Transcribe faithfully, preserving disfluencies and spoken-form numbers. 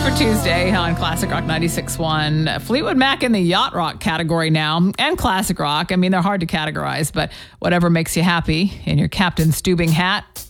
for Tuesday on Classic Rock ninety-six point one. Fleetwood Mac in the yacht rock category now, and classic rock. I mean, they're hard to categorize, but whatever makes you happy in your Captain Stubing hat.